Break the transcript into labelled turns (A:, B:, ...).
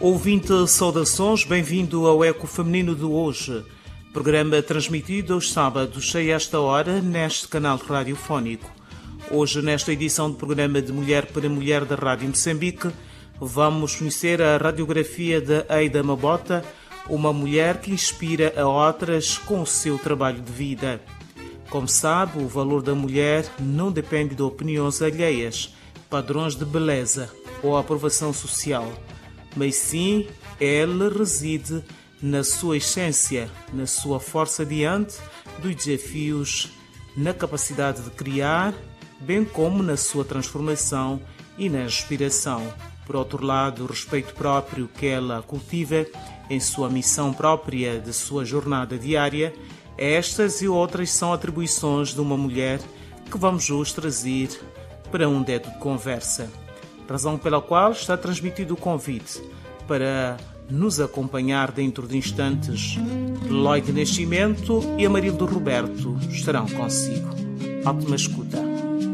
A: Ouvinte, saudações, bem-vindo ao Eco Feminino de hoje. Programa transmitido aos sábados a esta hora neste canal radiofónico. Hoje, nesta edição do programa de Mulher para Mulher da Rádio Moçambique, vamos conhecer a radiografia de Eida Mabota, uma mulher que inspira a outras com o seu trabalho de vida. Como sabe, o valor da mulher não depende de opiniões alheias, padrões de beleza ou aprovação social, mas sim, ela reside na sua essência, na sua força diante dos desafios, na capacidade de criar, bem como na sua transformação e na inspiração. Por outro lado, o respeito próprio que ela cultiva em sua missão própria de sua jornada diária. Estas e outras são atribuições de uma mulher que vamos hoje trazer para um dedo de conversa. Razão pela qual está transmitido o convite para nos acompanhar dentro de instantes. Lloyd Nascimento e Amarildo Roberto estarão consigo. Ótima escuta.